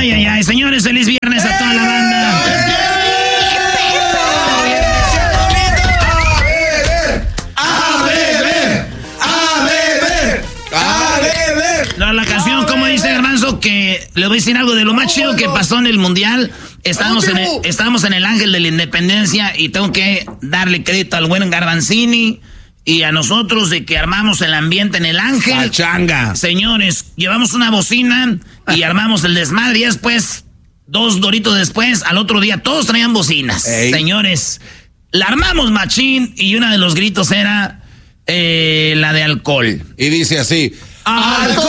Ay, señores, feliz viernes a toda la banda. No, la canción, como dice Garbanzo, que le voy a decir algo de lo más chido que pasó en el Mundial. Estábamos en el Ángel de la Independencia y tengo que darle crédito al buen Garbanzini y a nosotros de que armamos el ambiente en el Ángel. La changa. Señores, llevamos una bocina y armamos el desmadre y después, 2 doritos después, al otro día todos traían bocinas. Ey. Señores, la armamos machín y uno de los gritos era la de alcohol. Y dice así: ¡alcohol!